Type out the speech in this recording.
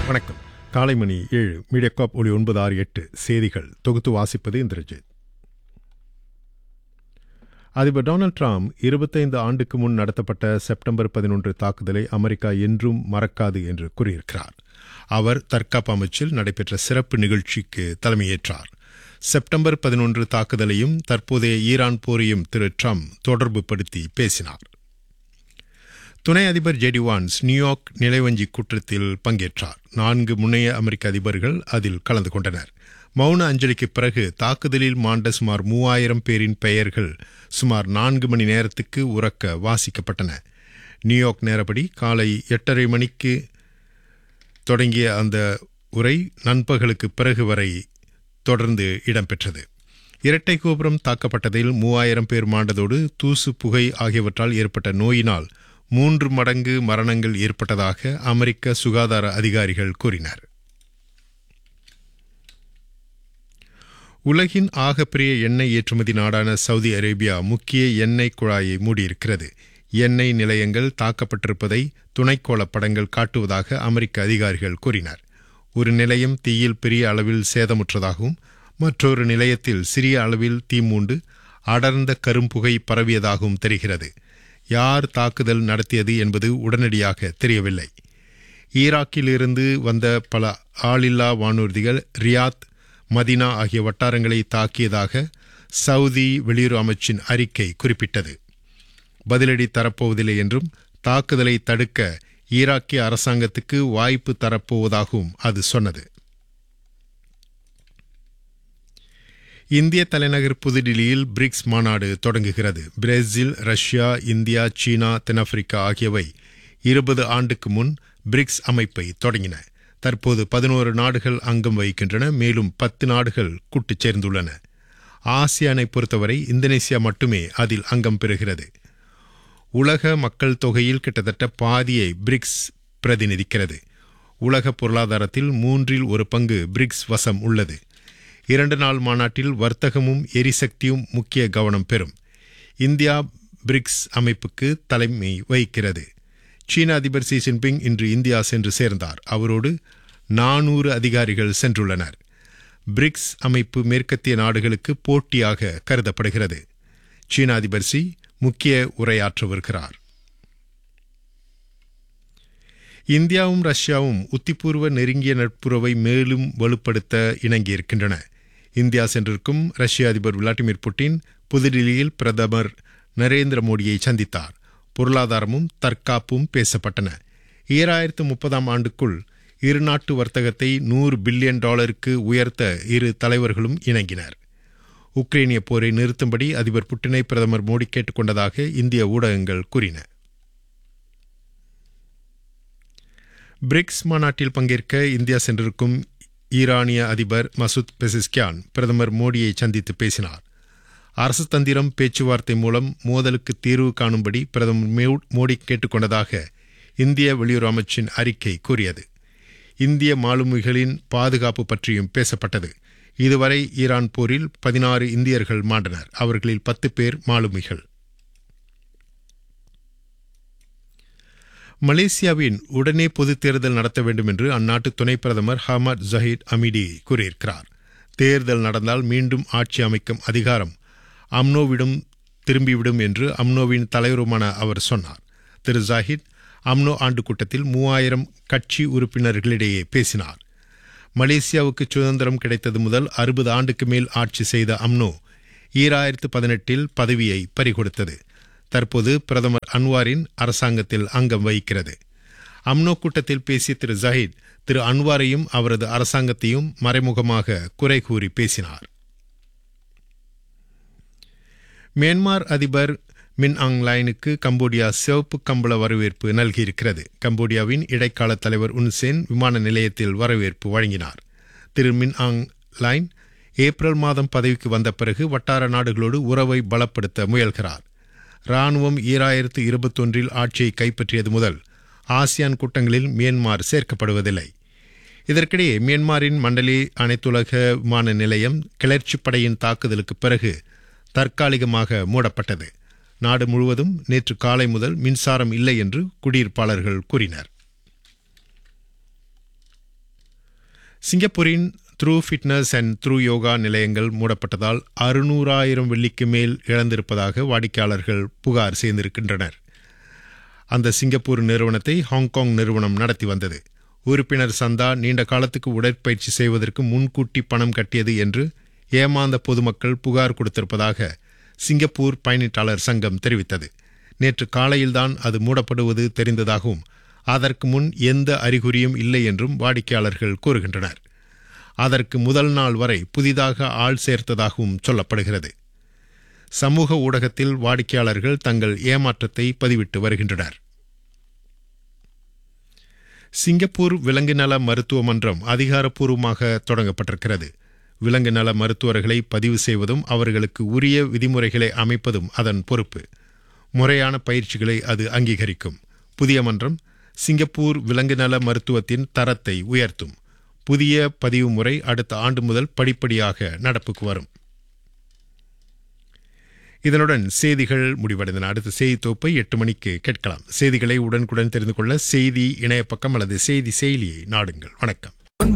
வணக்கம். காலை மணி 7 மீடியாகாப் ஒலி 968 செய்திகள் தொகுத்து வாசிப்பது இந்திரஜித். அதிபர் டொனால்ட் ட்ரம்ப் 25 ஆண்டுக்கு முன் நடத்தப்பட்ட செப்டம்பர் 11 தாக்குதலை அமெரிக்கா என்றும் மறக்காது என்று கூறியிருக்கிறார். அவர் தற்காப்பு அமைச்சில் நடைபெற்ற சிறப்பு நிகழ்ச்சிக்கு தலைமையேற்றார். செப்டம்பர் 11 தாக்குதலையும் தற்போதைய ஈரான் போரையும் திரு ட்ரம்ப் தொடர்பு படுத்தி பேசினார். துணை அதிபர் ஜேடி வான்ஸ் நியூயார்க் நிலைவஞ்சி கூட்டத்தில் பங்கேற்றார். 4 முன்னைய அமெரிக்க அதிபர்கள் அதில் கலந்து கொண்டனர். மௌன அஞ்சலிக்கு பிறகு தாக்குதலில் மாண்ட சுமார் 3000 பேரின் பெயர்கள் சுமார் 4 மணி நேரத்துக்கு உரக்க வாசிக்கப்பட்டன. நியூயார்க் நேரப்படி காலை 8:30 மணிக்கு தொடங்கிய அந்த உரை நண்பகலுக்கு பிறகு வரை தொடர்ந்து இடம்பெற்றது. இரட்டை கோபுரம் தாக்கப்பட்டதில் 3000 பேர் மாண்டதோடு தூசு புகை ஆகியவற்றால் ஏற்பட்ட நோயினால் 3 மடங்கு மரணங்கள் ஏற்பட்டதாக அமெரிக்க சுகாதார அதிகாரிகள் கூறினர். உலகின் ஆகப்பெரிய எண்ணெய் ஏற்றுமதி நாடான சவுதி அரேபியா முக்கிய எண்ணெய் குழாயை மூடியிருக்கிறது. எண்ணெய் நிலையங்கள் தாக்கப்பட்டிருப்பதை துணைக்கோள படங்கள் காட்டுவதாக அமெரிக்க அதிகாரிகள் கூறினர். ஒரு நிலையம் தீயில் பெரிய அளவில் சேதமுற்றதாகவும் மற்றொரு நிலையத்தில் சிறிய அளவில் தீ மூண்டு அடர்ந்த கரும்புகை பரவியதாகவும் தெரிகிறது. யார் தாக்குதல் நடத்தியது என்பது உடனடியாக தெரியவில்லை. ஈராக்கிலிருந்து வந்த பல ஆளில்லா வானூர்திகள் ரியாத், மதினா ஆகிய வட்டாரங்களை தாக்கியதாக சவுதி வெளியுறவு அமைச்சின் அறிக்கை குறிப்பிட்டது. பதிலடி தரப்போவதில்லை என்றும் தாக்குதலை தடுக்க ஈராக்கிய அரசாங்கத்துக்கு வாய்ப்பு தரப்போவதாகவும் அது சொன்னது. இந்திய தலைநகர் புதுடில்லியில் பிரிக்ஸ் மாநாடு தொடங்குகிறது. பிரேசில், ரஷ்யா, இந்தியா, சீனா, தென்னாப்பிரிக்கா ஆகியவை 20 ஆண்டுக்கு முன் பிரிக்ஸ் அமைப்பை தொடங்கின. தற்போது 11 நாடுகள் அங்கம் வகிக்கின்றன. மேலும் 10 நாடுகள் கூட்டுச் சேர்ந்துள்ளன. ஆசியானை பொறுத்தவரை இந்தோனேசியா மட்டுமே அதில் அங்கம் பெறுகிறது. உலக மக்கள் தொகையில் கிட்டத்தட்ட பாதியை பிரிக்ஸ் பிரதிநிதிக்கிறது. உலக பொருளாதாரத்தில் 1/3 பிரிக்ஸ் வசம் உள்ளது. 2 நாள் மாநாட்டில் வர்த்தகமும் எரிசக்தியும் முக்கிய கவனம் பெறும். இந்தியா பிரிக்ஸ் அமைப்புக்கு தலைமை வகிக்கிறது. சீன அதிபர் ஷி ஜின்பிங் இன்று இந்தியா சென்று சேர்ந்தார். அவரோடு 400 அதிகாரிகள் சென்றுள்ளனர். பிரிக்ஸ் அமைப்பு மேற்கத்திய நாடுகளுக்கு போட்டியாக கருதப்படுகிறது. சீன அதிபர் ஷி முக்கிய உரையாற்றவிருக்கிறார். இந்தியாவும் ரஷ்யாவும் உத்திபூர்வ நெருங்கிய நட்புறவை மேலும் வலுப்படுத்த இணங்கியிருக்கின்றன. இந்தியா சென்றிருக்கும் ரஷ்ய அதிபர் விளாடிமிர் புட்டின் புதுடில்லியில் பிரதமர் நரேந்திர மோடியை சந்தித்தார். பொருளாதாரமும் தற்காப்பும் பேசப்பட்டன. 2030 ஆண்டுக்குள் இருநாட்டு வர்த்தகத்தை $100 பில்லியன் உயர்த்த இரு தலைவர்களும் இணங்கினர். உக்ரைனிய போரை நிறுத்தும்படி அதிபர் புட்டினை பிரதமர் மோடி கேட்டுக் கொண்டதாக இந்திய ஊடகங்கள் கூறின. பிரிக்ஸ் மாநாட்டில் பங்கேற்க இந்தியா சென்றிருக்கும் ஈரானிய அதிபர் மசூத் பெசிஸ்கியான் பிரதமர் மோடியை சந்தித்து பேசினார். அரசு தந்திரம் பேச்சுவார்த்தை மூலம் மோதலுக்கு தீர்வு காணும்படி பிரதமர் மோடி கேட்டுக்கொண்டதாக இந்திய வெளியுறவு அமைச்சின் அறிக்கை கூறியது. இந்திய மாலுமிகளின் பாதுகாப்பு பற்றியும் பேசப்பட்டது. இதுவரை ஈரான் போரில் 16 இந்தியர்கள் மாண்டனர். அவர்களில் 10 பேர் மாலுமிகள். மலேசியாவின் உடனே பொதுத் தேர்தல் நடத்த வேண்டும் என்று அந்நாட்டு துணை பிரதமர் ஹமத் ஜஹீத் அமிடி கூறியிருக்கிறார். தேர்தல் நடந்தால் மீண்டும் ஆட்சி அமைக்கும் அதிகாரம் அம்னோவிடம் திரும்பிவிடும் என்று அம்னோவின் தலைவருமான அவர் சொன்னார். திரு ஜாஹித் அம்னோ ஆண்டு கூட்டத்தில் 3000 கட்சி உறுப்பினர்களிடையே பேசினார். மலேசியாவுக்கு சுதந்திரம் கிடைத்தது முதல் 60 ஆண்டுக்கு மேல் ஆட்சி செய்த அம்னோ 2018 பதவியை பறிகொடுத்தது. தற்போது பிரதமர் அன்வாரின் அரசாங்கத்தில் அங்கம் வகிக்கிறது. அம்னோ கூட்டத்தில் பேசிய திரு ஜஹீத் திரு அன்வாரையும் அவரது அரசாங்கத்தையும் மறைமுகமாக குறை கூறி பேசினார். மியான்மர் அதிபர் மின் ஆங் லைனுக்கு கம்போடியா சிவப்பு கம்பள வரவேற்பு நல்கியிருக்கிறது. கம்போடியாவின் இடைக்கால தலைவர் உன் சென் விமான நிலையத்தில் வரவேற்பு வழங்கினார். திரு மின் ஆங் லைன் ஏப்ரல் மாதம் பதவிக்கு வந்த பிறகு வட்டார நாடுகளோடு உறவை பலப்படுத்த முயல்கிறார். இராணுவம் 2021 ஆட்சியை கைப்பற்றியது முதல் ஆசியான் கூட்டங்களில் மியான்மர் சேர்க்கப்படுவதில்லை. இதற்கிடையே மியான்மரின் மண்டலி அனைத்துலக விமான நிலையம் கிளர்ச்சிப் படையின் தாக்குதலுக்கு பிறகு தற்காலிகமாக மூடப்பட்டது. நாடு முழுவதும் நேற்று காலை முதல் மின்சாரம் இல்லை என்று குடியிருப்பாளர்கள் கூறினர். சிங்கப்பூரின் through fitness and through yoga நிலையங்கள் மூடப்பட்டதால் 600,000 வெள்ளிக்கு மேல் இழந்திருப்பதாக வாடிக்கையாளர்கள் புகார் செய்திருக்கின்றனர். அந்த சிங்கப்பூர் நிறுவனத்தை ஹாங்காங் நிறுவனம் நடத்தி வந்தது. உறுப்பினர் சந்தா நீண்ட காலத்துக்கு உடற்பயிற்சி செய்வதற்கு முன்கூட்டி பணம் கட்டியது என்று ஏமாந்த பொதுமக்கள் புகார் கொடுத்திருப்பதாக சிங்கப்பூர் பயணீட்டாளர் சங்கம் தெரிவித்தது. நேற்று காலையில்தான் அது மூடப்படுவது தெரிந்ததாகவும் அதற்கு முன் எந்த அறிகுறியும் இல்லை என்றும் வாடிக்கையாளர்கள் கூறுகின்றனர். அதற்கு முதல் நாள் வரை புதிதாக ஆள் சேர்த்ததாகவும் சொல்லப்படுகிறது. சமூக ஊடகத்தில் வாடிக்கையாளர்கள் தங்கள் ஏமாற்றத்தை பதிவிட்டு வருகின்றனர். சிங்கப்பூர் விலங்கு நல மருத்துவ மன்றம் அதிகாரப்பூர்வமாக தொடங்கப்பட்டிருக்கிறது. விலங்கு நல மருத்துவர்களை பதிவு செய்வதும் அவர்களுக்கு உரிய விதிமுறைகளை அமைப்பதும் அதன் பொறுப்பு. முறையான பயிற்சிகளை அது அங்கீகரிக்கும். புதிய மன்றம் சிங்கப்பூர் விலங்கு நல மருத்துவத்தின் தரத்தை உயர்த்தும். புதிய பதிவு முறை அடுத்த ஆண்டு முதல் படிப்படியாக நடப்புக்கு வரும். இதனுடன் செய்திகள் முடிவடைந்தன. அடுத்த செய்தி தொகுப்பை 8 மணிக்கு கேட்கலாம். செய்திகளை உடனுக்குடன் தெரிந்து கொள்ள செய்தி இணைய பக்கம் அல்லது செய்தி செயலியை நாடுங்கள். வணக்கம்.